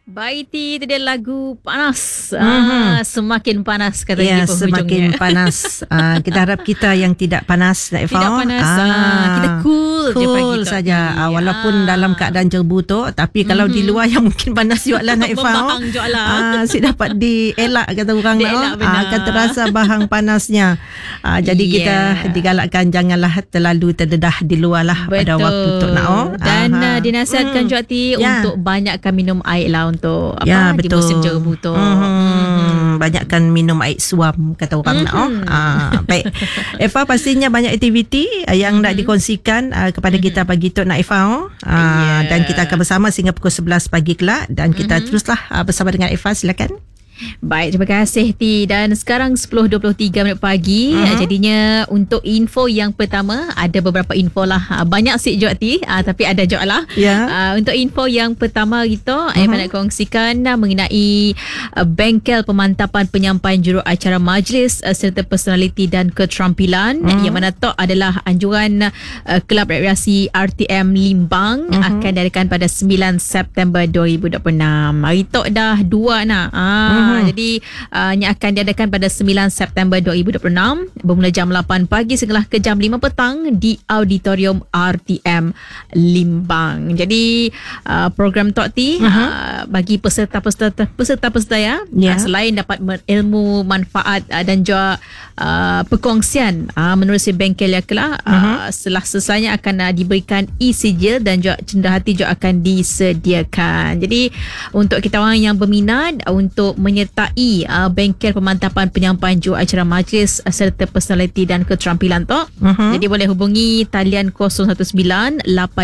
Baiti itu dia lagu panas. Semakin panas Ya, katanya semakin panas. Kita harap kita yang tidak panas, Naifah. Tidak panas. Kita cool je pagi saja. Walaupun dalam keadaan jerbutuk, tapi kalau di luar yang mungkin panas juga lah, Naifah. Membahang juga lah. Si dapat dielak kata orang nak. Akan terasa bahang panasnya. Jadi kita digalakkan janganlah terlalu terdedah di luar lah. Betul. Pada waktu tu nak. Dan dinasihatkan juga untuk banyakkan minum air lah untuk di musim jerbutuk. Banyakkan minum air suam kata orang nak. Baik. Eva, pastinya banyak aktiviti yang nak dikongsikan kepada kita pagi tu nak Eva. Dan kita akan bersama sehingga pukul 11 pagi kelak dan kita teruslah bersama dengan Eva. Silakan. Baik, terima kasih Ti. Dan sekarang 10.23 pagi. Jadinya untuk info yang pertama, ada beberapa info lah. Banyak sikit juga Ti, tapi ada juga lah. Untuk info yang pertama kita, saya nak kongsikan mengenai bengkel pemantapan penyampaian juru acara majlis serta personaliti dan keterampilan, yang mana tu adalah anjuran Kelab Rekreasi RTM Limbang akan diadakan pada 9 September 2026. Hari tu dah 2 nak. Jadi yang akan diadakan pada 9 September 2026 bermula jam 8 pagi sehinggalah ke jam 5 petang di Auditorium RTM Limbang. Jadi program Tok T bagi peserta-peserta selain dapat berilmu, manfaat dan juga perkongsian menerusi bengkel yang kelak, setelah selesainya akan diberikan e-sijil dan juga cenderahati juga akan disediakan. Jadi untuk kita orang yang berminat untuk menyertai bengkel pemantapan penyampaian juru acara majlis serta personaliti dan keterampilan tu, jadi boleh hubungi talian 019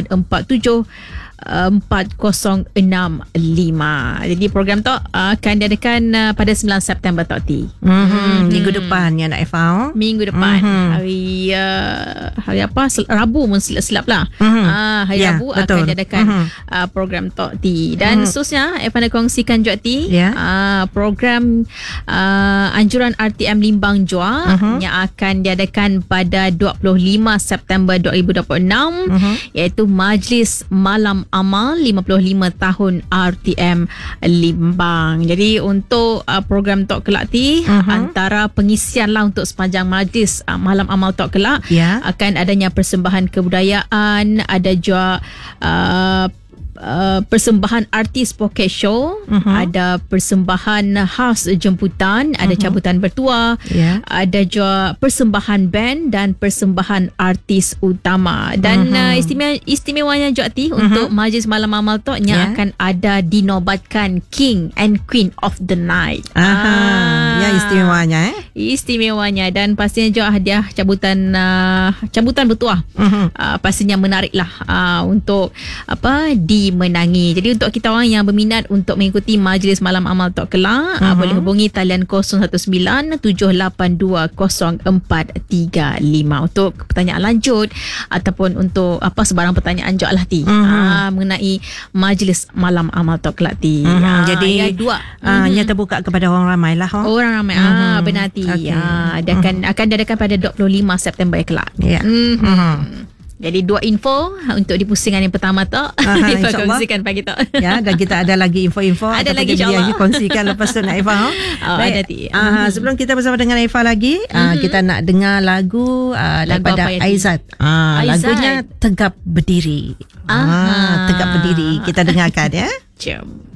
847 4065. Jadi program tu akan diadakan pada 9 September Tok T. Minggu depan ya nak Eva. Minggu depan. Hari apa? Rabu pun silap lah. Hari Rabu akan diadakan program Tok T. Dan seterusnya Eva nak kongsikan juga T, program anjuran RTM Limbang Jua yang akan diadakan pada 25 September 2026, iaitu Majlis Malam Amal 55 tahun RTM Limbang. Jadi untuk program Tok Kelak T, antara pengisian lah untuk sepanjang majlis Malam Amal Tok Kelak, akan adanya persembahan kebudayaan, ada juga persembahan artis poket show, ada persembahan khas jemputan, ada cabutan bertuah, ada juga persembahan band dan persembahan artis utama. Dan istimewanya juga untuk majlis malam amal tu yang akan ada dinobatkan King and Queen of the Night. Ya, istimewanya istimewanya. Dan pastinya juga hadiah cabutan bertuah. Pastinya menarik lah untuk dimenangi. Jadi untuk kita orang yang berminat untuk mengikuti majlis malam amal Tok Kelak, boleh hubungi talian 019 782 0435 untuk pertanyaan lanjut ataupun untuk sebarang pertanyaan juga lah Ti, mengenai majlis malam amal Tok Kelak Ti. Jadi yang terbuka kepada orang ramai lah. Orang ramai. Benar Ti. Dia akan diadakan pada 25 September kelak. Jadi dua info untuk dipusingkan yang pertama tu. Eva kongsikan pagi tu. Dan kita ada lagi info-info. Ada lagi insyaAllah. Dia kongsikan lepas tu nak Eva. Ada Ti. Sebelum kita bersama dengan Eva lagi, kita nak dengar lagu daripada Aizat. Lagunya Tegap Berdiri. Tegap Berdiri. Kita dengarkan ya. Jom.